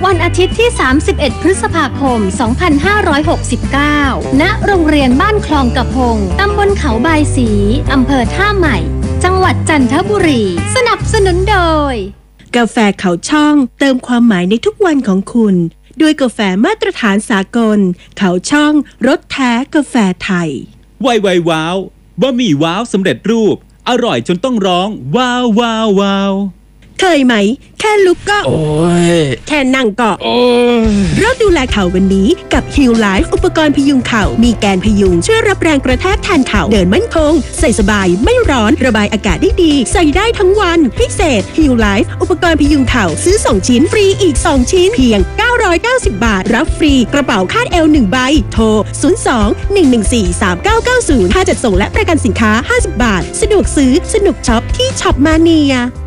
วันอาทิตย์ที่ 31 พฤษภาคม 2569 ณ โรงเรียนบ้านคลองกระพง ตำบลเขาบายศรี อำเภอท่าใหม่ จังหวัดจันทบุรี สนับสนุนโดยกาแฟเขาช่องเติมความหมายในทุกวันของคุณด้วยกาแฟมาตรฐานสากลเขาช่องรสแท้กาแฟไทยไวว้าวบะหมี่ว้าวสำเร็จรูปอร่อยจนต้องร้องว้าวว้าวว้าวเคยไหมแค่ลุกก็โอ้ยแค่นั่งก็โอ้ยเริ่มดูแลเข่าวันนี้กับ Heal Life อุปกรณ์พยุงเข่ามีแกนพยุงช่วยรับแรงกระแทกแทนเข่าเดินมั่นคงใส่สบายไม่ร้อนระบายอากาศได้ดีใส่ได้ทั้งวันพิเศษ Heal Life อุปกรณ์พยุงเข่าซื้อ2ชิ้นฟรีอีก2ชิ้นเพียง990 บาทรับฟรีกระเป๋าคาดเอว1ใบโทร02-114-3990ค่าจัดส่งและประกันสินค้า50 บาทสะดวกซื้อสนุกช็อปที่ช็อปมาเนีย